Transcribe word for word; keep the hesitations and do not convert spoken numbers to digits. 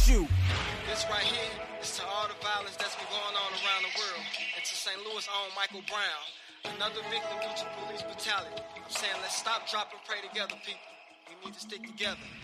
shoot. This right here is to all the violence that's been going on around the world, and to Saint Louis' own Michael Brown, another victim due to police brutality. I'm saying let's stop, drop, and pray together, people. We need to stick together.